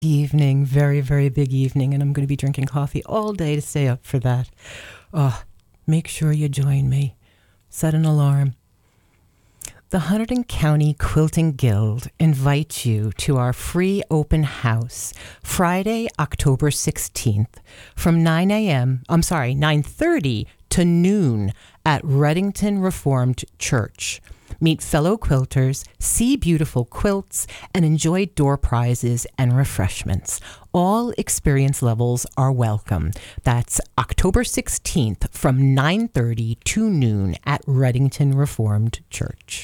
evening, very, very big evening, and I'm going to be drinking coffee all day to stay up for that. Oh, make sure you join me. Set an alarm. The Hunterdon County Quilting Guild invites you to our free open house Friday, October 16th from 9:30 to noon at Reddington Reformed Church. Meet fellow quilters, see beautiful quilts, and enjoy door prizes and refreshments. All experience levels are welcome. That's October 16th from 9:30 to noon at Reddington Reformed Church.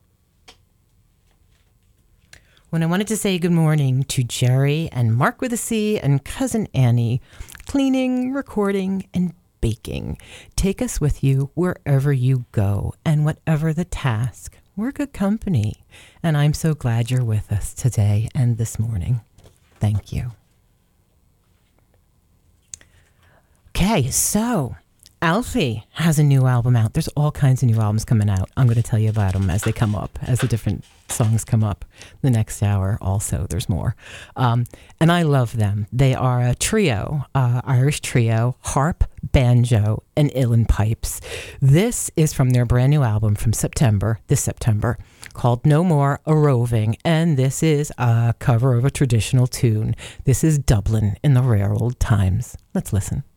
When I wanted to say good morning to Jerry and Mark with a C and Cousin Annie, cleaning, recording, and baking. Take us with you wherever you go and whatever the task. We're good company, and I'm so glad you're with us today and this morning. Thank you. Okay, so Alfie has a new album out. There's all kinds of new albums coming out. I'm going to tell you about them as they come up, as the different songs come up. The next hour also, there's more. And I love them. They are a trio, Irish trio, harp, banjo, and uilleann pipes. This is from their brand new album from this September, called No More a Roving, and this is a cover of a traditional tune. This is Dublin in the Rare Old Times. Let's listen.